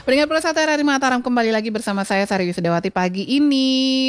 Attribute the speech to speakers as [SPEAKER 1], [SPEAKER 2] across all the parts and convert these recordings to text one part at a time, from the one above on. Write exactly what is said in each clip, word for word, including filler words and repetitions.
[SPEAKER 1] Pendengar Prasata R R I Mataram, kembali lagi bersama saya Sari Wisdawati pagi ini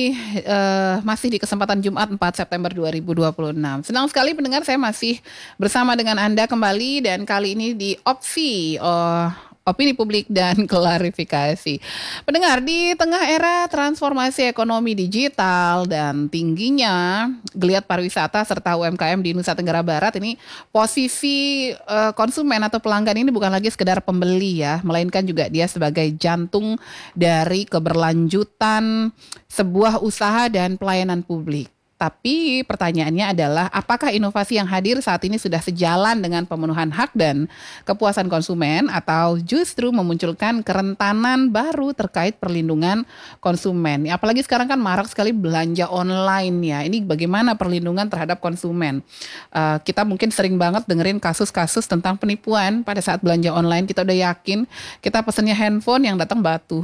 [SPEAKER 1] eh, masih di kesempatan Jumat empat September dua ribu dua puluh enam. Senang sekali pendengar, saya masih bersama dengan Anda kembali dan kali ini di Opsi oh, Opini Publik dan Klarifikasi. Pendengar, di tengah era transformasi ekonomi digital dan tingginya geliat pariwisata serta U M K M di Nusa Tenggara Barat, ini posisi eh, konsumen atau pelanggan ini bukan lagi sekedar pembeli ya, melainkan juga dia sebagai jantung dari keberlanjutan sebuah usaha dan pelayanan publik. Tapi pertanyaannya adalah apakah inovasi yang hadir saat ini sudah sejalan dengan pemenuhan hak dan kepuasan konsumen atau justru memunculkan kerentanan baru terkait perlindungan konsumen. Ya, apalagi sekarang kan marak sekali belanja online ya. Ini bagaimana perlindungan terhadap konsumen. Uh, kita mungkin sering banget dengerin kasus-kasus tentang penipuan pada saat belanja online. Kita udah yakin kita pesennya handphone yang datang batu.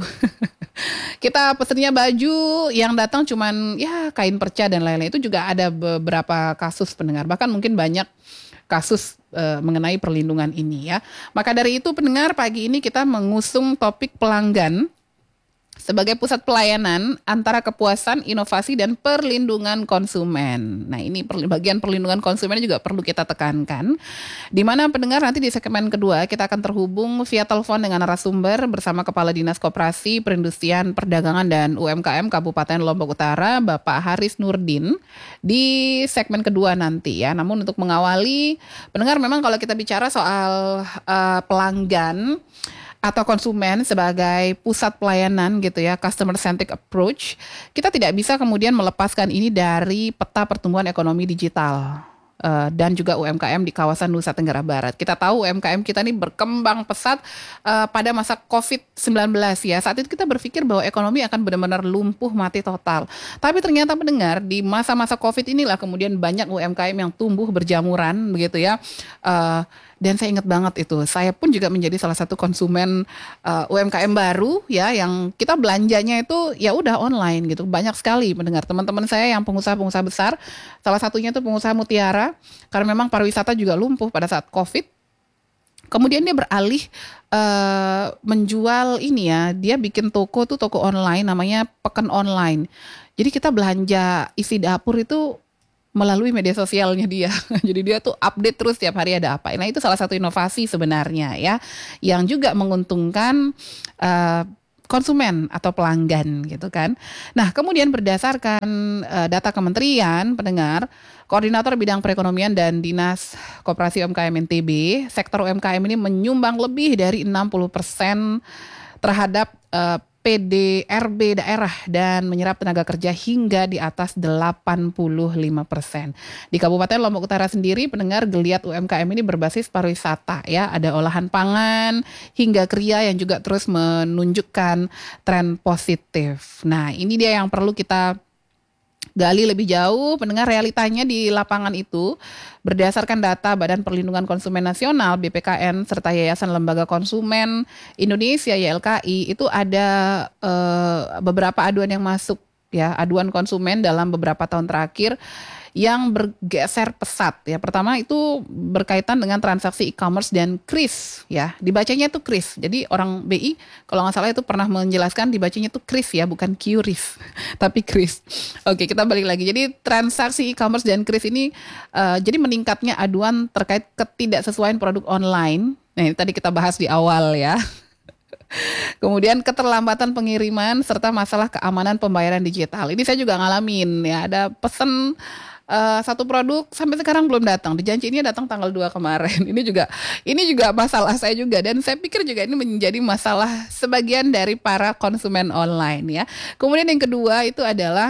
[SPEAKER 1] Kita pesennya baju yang datang cuman ya kain perca dan lain-lain. Itu juga ada beberapa kasus pendengar, bahkan mungkin banyak kasus e, mengenai perlindungan ini ya. Maka dari itu pendengar, pagi ini kita mengusung topik pelanggan sebagai pusat pelayanan antara kepuasan, inovasi, dan perlindungan konsumen. Nah, ini bagian perlindungan konsumen juga perlu kita tekankan. Di mana pendengar nanti di segmen kedua kita akan terhubung via telepon dengan narasumber bersama Kepala Dinas Koperasi, Perindustrian, Perdagangan, dan U M K M Kabupaten Lombok Utara, Bapak Haris Nurdin, di segmen kedua nanti ya. Namun untuk mengawali, pendengar memang kalau kita bicara soal uh, pelanggan atau konsumen sebagai pusat pelayanan gitu ya, customer centric approach, kita tidak bisa kemudian melepaskan ini dari peta pertumbuhan ekonomi digital uh, dan juga U M K M di kawasan Nusa Tenggara Barat. Kita tahu U M K M kita ini berkembang pesat uh, pada masa covid sembilan belas ya. Saat itu kita berpikir bahwa ekonomi akan benar-benar lumpuh mati total. Tapi ternyata mendengar di masa-masa Covid inilah kemudian banyak U M K M yang tumbuh berjamuran begitu ya. Uh, Dan saya ingat banget itu, saya pun juga menjadi salah satu konsumen uh, U M K M baru ya, yang kita belanjanya itu ya udah online gitu. Banyak sekali mendengar teman-teman saya yang pengusaha-pengusaha besar, salah satunya itu pengusaha Mutiara, karena memang pariwisata juga lumpuh pada saat Covid. Kemudian dia beralih uh, menjual ini ya, dia bikin toko tuh toko online namanya Pekan Online. Jadi kita belanja isi dapur itu melalui media sosialnya dia. Jadi dia tuh update terus tiap hari ada apa. Nah, itu salah satu inovasi sebenarnya ya, yang juga menguntungkan uh, konsumen atau pelanggan gitu kan. Nah, kemudian berdasarkan uh, data kementerian pendengar, Koordinator Bidang Perekonomian dan Dinas Koperasi U M K M N T B, sektor U M K M ini menyumbang lebih dari enam puluh persen terhadap uh, P D R B daerah dan menyerap tenaga kerja hingga di atas delapan puluh lima persen. Di Kabupaten Lombok Utara sendiri, pendengar, geliat U M K M ini berbasis pariwisata ya, ada olahan pangan hingga kria yang juga terus menunjukkan tren positif. Nah, ini dia yang perlu kita gali lebih jauh, pendengar. Realitanya di lapangan itu berdasarkan data Badan Perlindungan Konsumen Nasional B P K N serta Yayasan Lembaga Konsumen Indonesia Y L K I, itu ada eh, beberapa aduan yang masuk ya, aduan konsumen dalam beberapa tahun terakhir yang bergeser pesat ya. Pertama itu berkaitan dengan transaksi e-commerce dan kris ya. Dibacanya itu kris. Jadi orang B I kalau nggak salah itu pernah menjelaskan dibacanya itu kris ya, bukan QRIS tapi kris. Oke, kita balik lagi. Jadi transaksi e-commerce dan kris ini uh, jadi meningkatnya aduan terkait ketidaksesuaian produk online. Nah, ini tadi kita bahas di awal ya. Kemudian keterlambatan pengiriman serta masalah keamanan pembayaran digital. Ini saya juga ngalamin ya, ada pesen Uh, satu produk sampai sekarang belum datang. Dijanjinya datang tanggal dua kemarin. Ini juga ini juga masalah saya juga, dan saya pikir juga ini menjadi masalah sebagian dari para konsumen online ya. Kemudian yang kedua itu adalah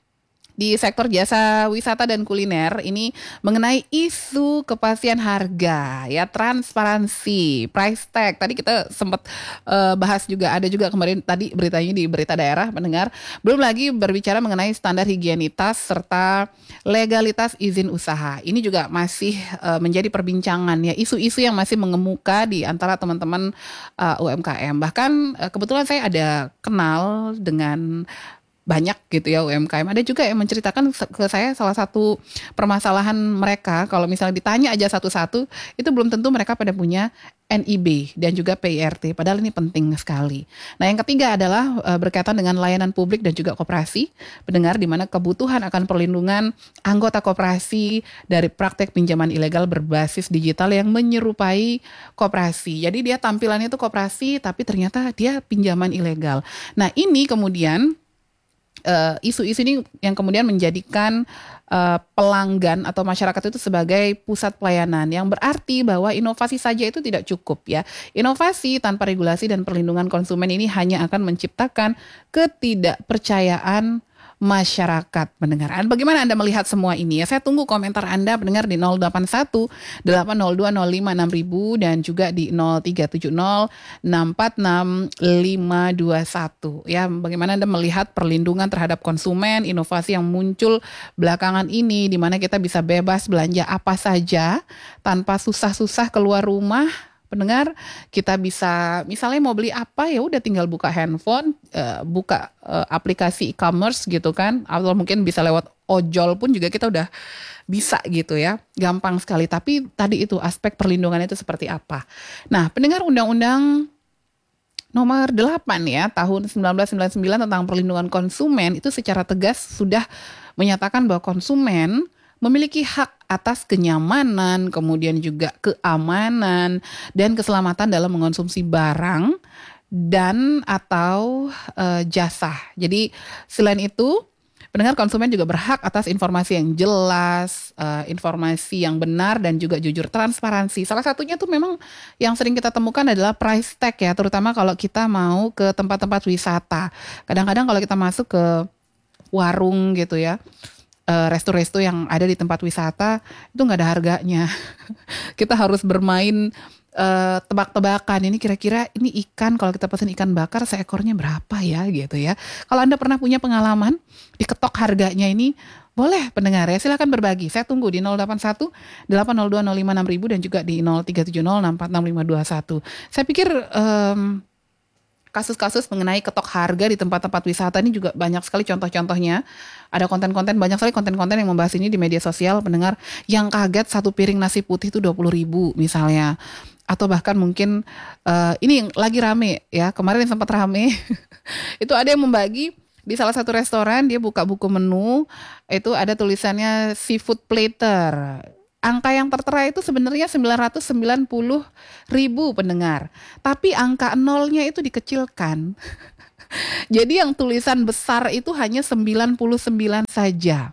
[SPEAKER 1] di sektor jasa wisata dan kuliner, ini mengenai isu kepastian harga ya, transparansi, price tag. Tadi kita sempat uh, bahas juga, ada juga kemarin tadi beritanya di Berita Daerah pendengar. Belum lagi berbicara mengenai standar higienitas serta legalitas izin usaha. Ini juga masih uh, menjadi perbincangan ya, isu-isu yang masih mengemuka di antara teman-teman uh, U M K M. Bahkan uh, kebetulan saya ada kenal dengan banyak gitu ya U M K M. Ada juga yang menceritakan ke saya salah satu permasalahan mereka, kalau misalnya ditanya aja satu-satu, itu belum tentu mereka pada punya N I B dan juga P I R T, padahal ini penting sekali. Nah, yang ketiga adalah uh, berkaitan dengan layanan publik dan juga koperasi, pendengar, di mana kebutuhan akan perlindungan anggota koperasi dari praktek pinjaman ilegal berbasis digital yang menyerupai koperasi. Jadi dia tampilannya itu koperasi, tapi ternyata dia pinjaman ilegal. Nah, ini kemudian uh, isu-isu ini yang kemudian menjadikan Uh, pelanggan atau masyarakat itu sebagai pusat pelayanan, yang berarti bahwa inovasi saja itu tidak cukup ya. Inovasi tanpa regulasi dan perlindungan konsumen ini hanya akan menciptakan ketidakpercayaan masyarakat, pendengar. Bagaimana Anda melihat semua ini ya? Saya tunggu komentar Anda, pendengar, di nol delapan satu delapan nol dua nol lima enam ribu dan juga di nol tiga tujuh nol enam empat enam lima dua satu. Ya, bagaimana Anda melihat perlindungan terhadap konsumen, inovasi yang muncul belakangan ini, di mana kita bisa bebas belanja apa saja tanpa susah-susah keluar rumah. Pendengar, kita bisa misalnya mau beli apa, ya udah tinggal buka handphone, uh, buka uh, aplikasi e-commerce gitu kan, atau mungkin bisa lewat ojol pun juga kita udah bisa gitu ya, gampang sekali. Tapi tadi itu aspek perlindungan itu seperti apa. Nah, pendengar, Undang-Undang Nomor delapan ya tahun seribu sembilan ratus sembilan puluh sembilan tentang perlindungan konsumen itu secara tegas sudah menyatakan bahwa konsumen memiliki hak atas kenyamanan, kemudian juga keamanan dan keselamatan dalam mengonsumsi barang dan atau uh, jasa. Jadi selain itu, pendengar, konsumen juga berhak atas informasi yang jelas, uh, informasi yang benar dan juga jujur, transparansi. Salah satunya tuh memang yang sering kita temukan adalah price tag ya, terutama kalau kita mau ke tempat-tempat wisata. Kadang-kadang kalau kita masuk ke warung gitu ya, resto-resto yang ada di tempat wisata, itu nggak ada harganya. Kita harus bermain uh, tebak-tebakan. Ini kira-kira ini ikan, kalau kita pesan ikan bakar seekornya berapa ya gitu ya. Kalau Anda pernah punya pengalaman diketok harganya ini, boleh pendengar ya, silakan berbagi. Saya tunggu di nol delapan satu delapan nol dua nol lima enam ribu dan juga di nol tiga tujuh nol enam empat enam lima dua satu. Saya pikir um, kasus-kasus mengenai ketok harga di tempat-tempat wisata ini juga banyak sekali contoh-contohnya. Ada konten-konten, banyak sekali konten-konten yang membahas ini di media sosial, pendengar, yang kaget satu piring nasi putih itu dua puluh ribu misalnya. Atau bahkan mungkin uh, ini yang lagi rame ya, kemarin yang sempat rame. Itu ada yang membagi di salah satu restoran, dia buka buku menu, itu ada tulisannya seafood platter. Angka yang tertera itu sebenarnya sembilan ratus sembilan puluh ribu pendengar. Tapi angka nolnya itu dikecilkan. Jadi yang tulisan besar itu hanya sembilan puluh sembilan saja.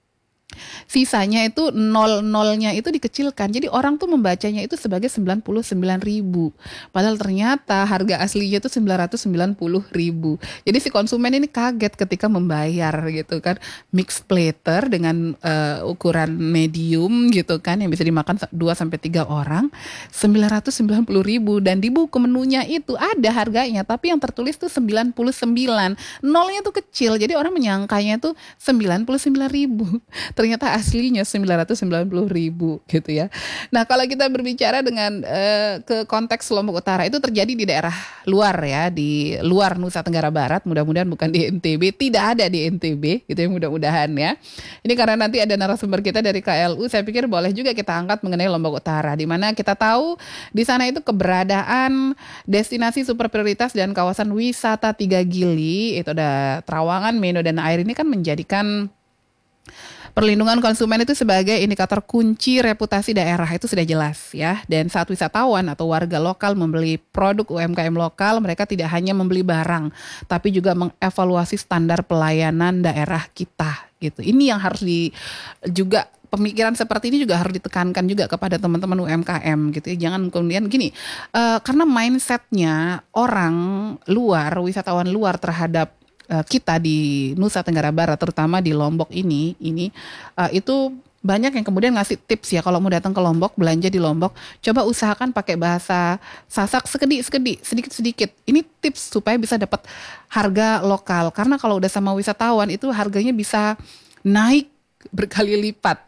[SPEAKER 1] Sisanya itu nol-nolnya itu dikecilkan. Jadi orang tuh membacanya itu sebagai sembilan puluh sembilan ribu. Padahal ternyata harga aslinya itu sembilan ratus sembilan puluh ribu. Jadi si konsumen ini kaget ketika membayar gitu kan. Mixed platter dengan uh, ukuran medium gitu kan, yang bisa dimakan dua sampai tiga orang, sembilan ratus sembilan puluh ribu. Dan di buku menunya itu ada harganya, tapi yang tertulis tuh sembilan puluh sembilan. Nolnya tuh kecil, jadi orang menyangkanya tuh sembilan puluh sembilan ribu. Ternyata aslinya sembilan ratus sembilan puluh ribu gitu ya. Nah, kalau kita berbicara dengan uh, ke konteks Lombok Utara, itu terjadi di daerah luar ya, di luar Nusa Tenggara Barat, mudah-mudahan bukan di N T B, tidak ada di N T B gitu ya, mudah-mudahan ya. Ini karena nanti ada narasumber kita dari K L U, saya pikir boleh juga kita angkat mengenai Lombok Utara, di mana kita tahu di sana itu keberadaan destinasi super prioritas dan kawasan wisata Tiga Gili, itu ada Trawangan, Meno dan Air, ini kan menjadikan perlindungan konsumen itu sebagai indikator kunci reputasi daerah, itu sudah jelas ya. Dan saat wisatawan atau warga lokal membeli produk U M K M lokal, mereka tidak hanya membeli barang, tapi juga mengevaluasi standar pelayanan daerah kita gitu. Ini yang harus di juga pemikiran seperti ini juga harus ditekankan juga kepada teman-teman U M K M gitu ya. Jangan kemudian gini, uh, karena mindsetnya orang luar, wisatawan luar terhadap kita di Nusa Tenggara Barat, terutama di Lombok ini, ini uh, itu banyak yang kemudian ngasih tips ya, kalau mau datang ke Lombok, belanja di Lombok, coba usahakan pakai bahasa Sasak sekedik-sekedik, sedikit-sedikit. Ini tips supaya bisa dapat harga lokal, karena kalau udah sama wisatawan itu harganya bisa naik berkali lipat.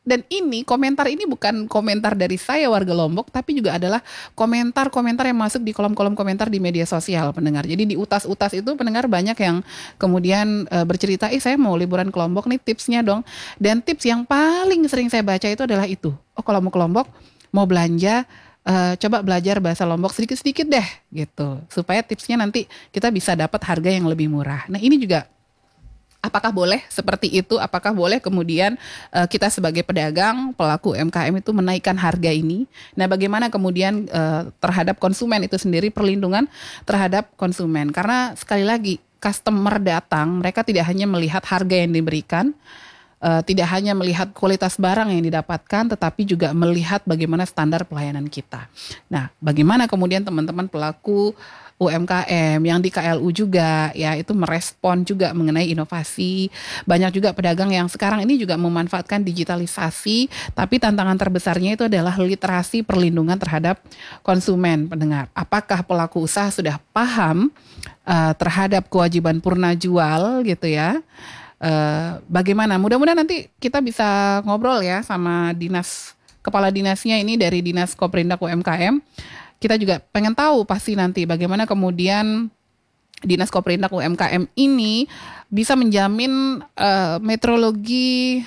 [SPEAKER 1] Dan ini komentar ini bukan komentar dari saya warga Lombok, tapi juga adalah komentar-komentar yang masuk di kolom-kolom komentar di media sosial pendengar. Jadi di utas-utas itu pendengar banyak yang kemudian e, bercerita, eh saya mau liburan ke Lombok nih tipsnya dong. Dan tips yang paling sering saya baca itu adalah itu. Oh kalau mau ke Lombok, mau belanja, e, coba belajar bahasa Lombok sedikit-sedikit deh gitu. Supaya tipsnya nanti kita bisa dapat harga yang lebih murah. Nah ini juga apakah boleh seperti itu? Apakah boleh kemudian uh, kita sebagai pedagang, pelaku U M K M itu menaikkan harga ini? Nah, bagaimana kemudian uh, terhadap konsumen itu sendiri, perlindungan terhadap konsumen? Karena sekali lagi, customer datang, mereka tidak hanya melihat harga yang diberikan, uh, tidak hanya melihat kualitas barang yang didapatkan, tetapi juga melihat bagaimana standar pelayanan kita. Nah, bagaimana kemudian teman-teman pelaku U M K M yang di K L U juga ya itu merespon juga mengenai inovasi. Banyak juga pedagang yang sekarang ini juga memanfaatkan digitalisasi, tapi tantangan terbesarnya itu adalah literasi perlindungan terhadap konsumen pendengar. Apakah pelaku usaha sudah paham uh, terhadap kewajiban purna jual gitu ya? Uh, bagaimana? Mudah-mudahan nanti kita bisa ngobrol ya sama dinas kepala dinasnya ini dari Dinas Koprindak U M K M. Kita juga pengen tahu pasti nanti bagaimana kemudian Dinas Koprindak U M K M ini bisa menjamin uh, metrologi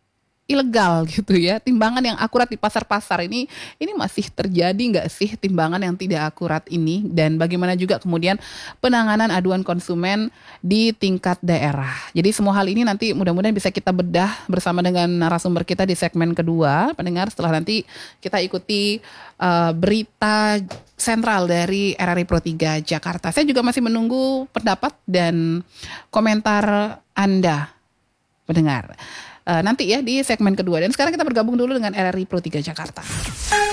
[SPEAKER 1] ilegal gitu ya, timbangan yang akurat di pasar-pasar ini ini masih terjadi nggak sih timbangan yang tidak akurat ini, dan bagaimana juga kemudian penanganan aduan konsumen di tingkat daerah. Jadi semua hal ini nanti mudah-mudahan bisa kita bedah bersama dengan narasumber kita di segmen kedua pendengar, setelah nanti kita ikuti uh, berita sentral dari R R I Pro tiga Jakarta. Saya juga masih menunggu pendapat dan komentar Anda pendengar. Uh, nanti ya di segmen kedua. Dan sekarang kita bergabung dulu dengan R R I Pro tiga Jakarta.